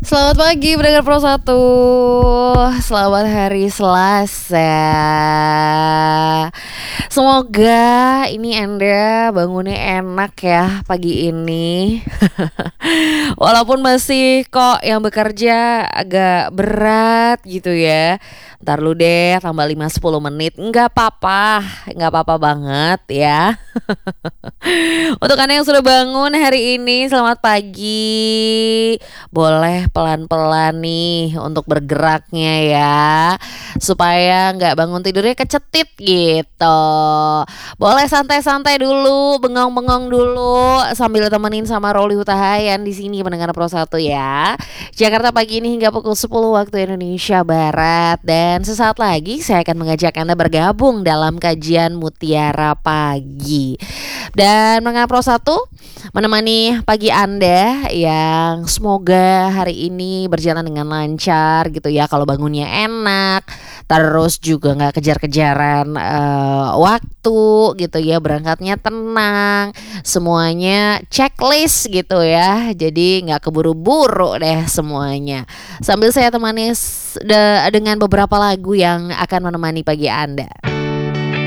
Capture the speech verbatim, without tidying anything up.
Selamat pagi pendengar Pro satu. Selamat hari Selasa. Semoga ini Anda bangunnya enak ya pagi ini. Walaupun masih kok yang bekerja agak berat gitu ya. Ntar lu deh tambah lima sampai sepuluh menit. Enggak apa-apa, enggak apa-apa banget ya. Untuk Anda yang sudah bangun hari ini, selamat pagi. Boleh pelan-pelan nih untuk bergeraknya ya, supaya nggak bangun tidurnya kecetit gitu. Boleh santai-santai dulu, bengong-bengong dulu sambil temenin sama Roli Hutahayan di sini pendengar Pro satu ya. Jakarta pagi ini hingga pukul sepuluh waktu Indonesia Barat. Dan sesaat lagi saya akan mengajak Anda bergabung dalam kajian Mutiara Pagi. Dan pendengar Pro satu menemani pagi Anda yang semoga hari ini berjalan dengan lancar gitu ya. Kalau bangunnya enak, terus juga nggak kejar-kejaran uh, waktu gitu ya, berangkatnya tenang, semuanya checklist gitu ya, jadi nggak keburu-buru deh semuanya. Sambil saya temani s- de- dengan beberapa lagu yang akan menemani pagi Anda.